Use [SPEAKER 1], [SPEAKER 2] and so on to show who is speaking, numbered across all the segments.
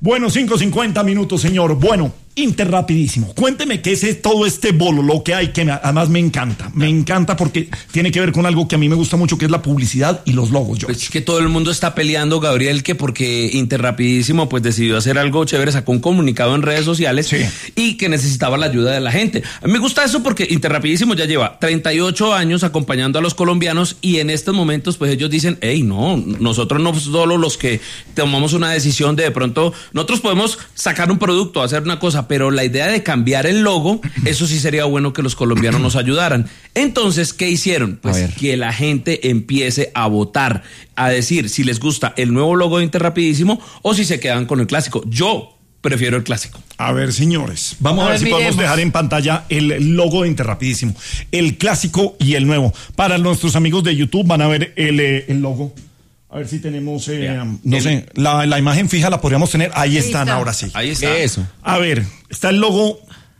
[SPEAKER 1] Bueno, 5:50 minutos, señor. Bueno, Interrapidísimo. Cuénteme qué es todo este bololo que hay, que además me encanta. Me encanta porque tiene que ver con algo que a mí me gusta mucho, que es la publicidad y los logos, George.
[SPEAKER 2] Pues que todo el mundo está peleando, Gabriel, que porque Interrapidísimo pues decidió hacer algo chévere, sacó un comunicado en redes sociales y que necesitaba la ayuda de la gente. A mí me gusta eso porque Interrapidísimo ya lleva 38 años acompañando a los colombianos y en estos momentos pues ellos dicen, hey, no, nosotros no solo los que tomamos una decisión de pronto, nosotros podemos sacar un producto, hacer una cosa, pero la idea de cambiar el logo, eso sí sería bueno que los colombianos nos ayudaran. Entonces, ¿qué hicieron? Pues que la gente empiece a votar, a decir si les gusta el nuevo logo de Interrapidísimo o si se quedan con el clásico. Yo prefiero el clásico.
[SPEAKER 1] A ver, señores, vamos a ver si podemos dejar en pantalla el logo de Interrapidísimo, el clásico y el nuevo. Para nuestros amigos de YouTube van a ver el logo. A ver si tenemos, no sé, la imagen fija la podríamos tener. Ahí están, ahora sí.
[SPEAKER 2] Ahí está.
[SPEAKER 3] Eso.
[SPEAKER 1] A ver, está el logo.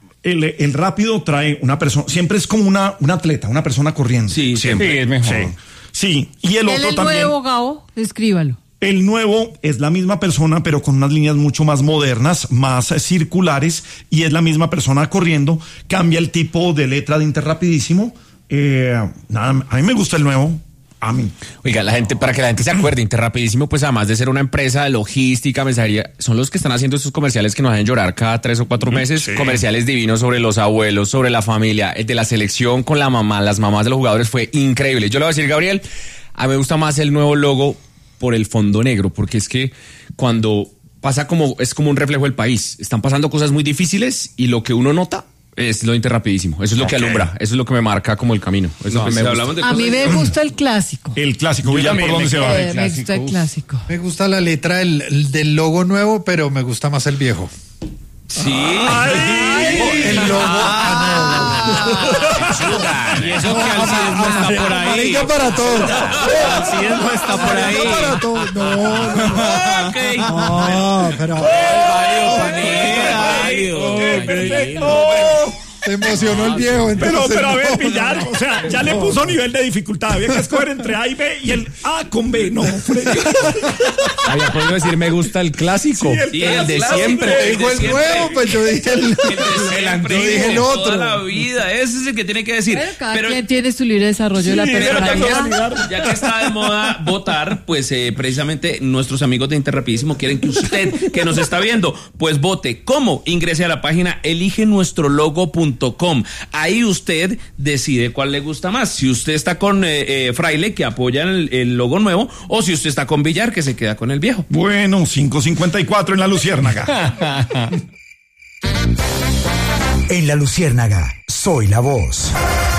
[SPEAKER 1] El rápido trae una persona, siempre es como un atleta, una persona corriendo.
[SPEAKER 2] Sí, siempre.
[SPEAKER 3] Sí, es mejor.
[SPEAKER 1] Sí. Y el otro también.
[SPEAKER 4] El nuevo, Gabo, escríbalo.
[SPEAKER 1] El nuevo es la misma persona, pero con unas líneas mucho más modernas, más circulares, y es la misma persona corriendo. Cambia el tipo de letra de Interrapidísimo. Nada, a mí me gusta el nuevo. A mí.
[SPEAKER 3] Oiga, para que la gente se acuerde, Interrapidísimo, pues además de ser una empresa de logística, mensajería, son los que están haciendo estos comerciales que nos hacen llorar cada 3 o 4 meses. Sí. Comerciales divinos sobre los abuelos, sobre la familia, el de la selección con la mamá, las mamás de los jugadores, fue increíble. Yo le voy a decir, Gabriel, a mí me gusta más el nuevo logo por el fondo negro, porque es que cuando pasa es como un reflejo del país. Están pasando cosas muy difíciles y lo que uno nota es lo Interrapidísimo. Eso es lo que alumbra, eso es lo que me marca como el camino. Eso
[SPEAKER 4] a mí me gusta el clásico.
[SPEAKER 1] El clásico, ¿por dónde se va?
[SPEAKER 4] Me gusta el clásico.
[SPEAKER 5] Me gusta la letra del logo nuevo, pero me gusta más el viejo.
[SPEAKER 2] Sí.
[SPEAKER 5] El logo
[SPEAKER 3] Y eso que Alcides no está por ahí.
[SPEAKER 5] Amarilla para todos.
[SPEAKER 3] Alcides no está por ahí.
[SPEAKER 5] Para todos. No, pero
[SPEAKER 1] Perfecto.
[SPEAKER 5] te emocionó el viejo.
[SPEAKER 1] Pero a ver, Villar, o sea, ya le puso nivel de dificultad. Había que escoger entre A y B y el A con B. No,
[SPEAKER 3] había podido decir me gusta el clásico.
[SPEAKER 1] Sí,
[SPEAKER 3] el de
[SPEAKER 2] clásico,
[SPEAKER 3] siempre.
[SPEAKER 5] Dijo el nuevo, pues yo dije el otro.
[SPEAKER 2] Toda la vida, ese es el que tiene que decir.
[SPEAKER 4] Cada quien tiene su libre desarrollo de la personalidad.
[SPEAKER 2] Ya que está de moda votar, pues precisamente nuestros amigos de Interrapidísimo quieren que usted, que nos está viendo, pues vote. ¿Cómo? Ingrese a la página eligenuestrologo.com. Ahí usted decide cuál le gusta más. Si usted está con Fraile, que apoya el logo nuevo, o si usted está con Villar, que se queda con el viejo.
[SPEAKER 1] Bueno, 5:54 en La Luciérnaga.
[SPEAKER 6] En La Luciérnaga, soy la voz.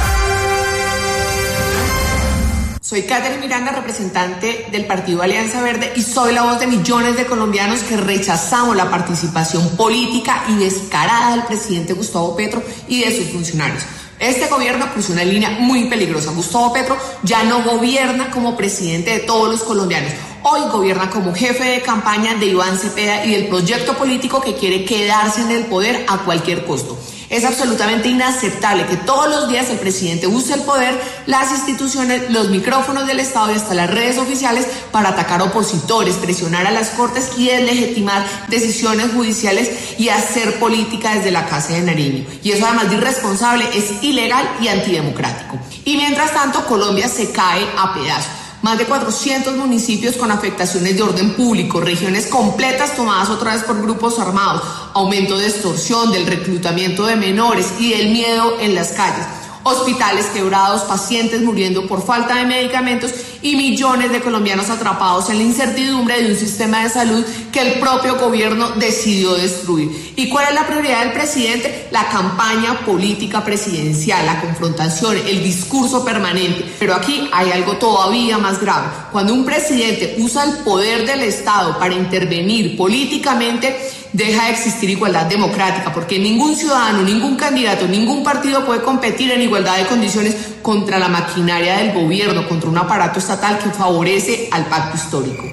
[SPEAKER 7] Soy Catherine Miranda, representante del Partido Alianza Verde, y soy la voz de millones de colombianos que rechazamos la participación política y descarada del presidente Gustavo Petro y de sus funcionarios. Este gobierno puso una línea muy peligrosa. Gustavo Petro ya no gobierna como presidente de todos los colombianos. Hoy gobierna como jefe de campaña de Iván Cepeda y del proyecto político que quiere quedarse en el poder a cualquier costo. Es absolutamente inaceptable que todos los días el presidente use el poder, las instituciones, los micrófonos del Estado y hasta las redes oficiales para atacar opositores, presionar a las cortes y deslegitimar decisiones judiciales y hacer política desde la Casa de Nariño. Y eso, además de irresponsable, es ilegal y antidemocrático. Y mientras tanto, Colombia se cae a pedazos. Más de 400 municipios con afectaciones de orden público, regiones completas tomadas otra vez por grupos armados, aumento de extorsión, del reclutamiento de menores y del miedo en las calles. Hospitales quebrados, pacientes muriendo por falta de medicamentos y millones de colombianos atrapados en la incertidumbre de un sistema de salud que el propio gobierno decidió destruir. ¿Y cuál es la prioridad del presidente? La campaña política presidencial, la confrontación, el discurso permanente. Pero aquí hay algo todavía más grave. Cuando un presidente usa el poder del Estado para intervenir políticamente, deja de existir igualdad democrática, porque ningún ciudadano, ningún candidato, ningún partido puede competir en igualdad de condiciones contra la maquinaria del gobierno, contra un aparato estatal que favorece al pacto histórico.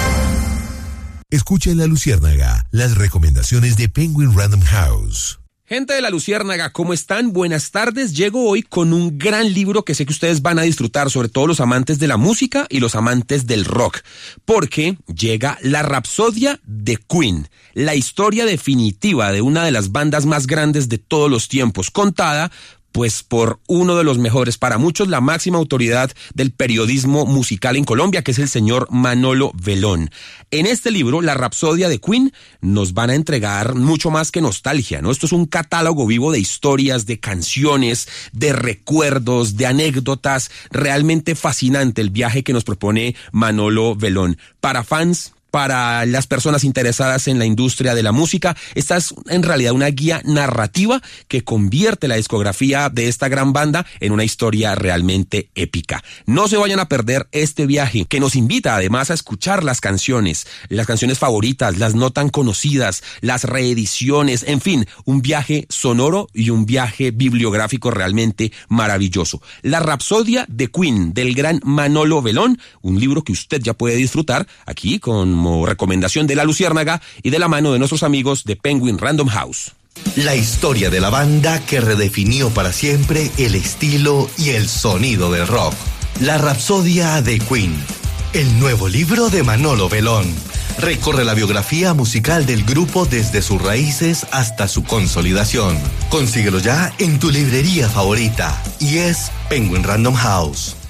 [SPEAKER 6] Escucha en La Luciérnaga las recomendaciones de Penguin Random House.
[SPEAKER 8] Gente de La Luciérnaga, ¿cómo están? Buenas tardes. Llego hoy con un gran libro que sé que ustedes van a disfrutar, sobre todo los amantes de la música y los amantes del rock, porque llega La Rapsodia de Queen, la historia definitiva de una de las bandas más grandes de todos los tiempos, contada pues por uno de los mejores, para muchos la máxima autoridad del periodismo musical en Colombia, que es el señor Manolo Velón. En este libro, La Rapsodia de Queen, nos van a entregar mucho más que nostalgia, ¿no? Esto es un catálogo vivo de historias, de canciones, de recuerdos, de anécdotas. Realmente fascinante el viaje que nos propone Manolo Velón. Para fans, para las personas interesadas en la industria de la música, esta es en realidad una guía narrativa que convierte la discografía de esta gran banda en una historia realmente épica. No se vayan a perder este viaje, que nos invita además a escuchar las canciones favoritas, las no tan conocidas, las reediciones, en fin, un viaje sonoro y un viaje bibliográfico realmente maravilloso. La Rapsodia de Queen, del gran Manolo Velón, un libro que usted ya puede disfrutar aquí como recomendación de La Luciérnaga y de la mano de nuestros amigos de Penguin Random House.
[SPEAKER 9] La historia de la banda que redefinió para siempre el estilo y el sonido del rock. La Rapsodia de Queen, el nuevo libro de Manolo Velón. Recorre la biografía musical del grupo desde sus raíces hasta su consolidación. Consíguelo ya en tu librería favorita y es Penguin Random House.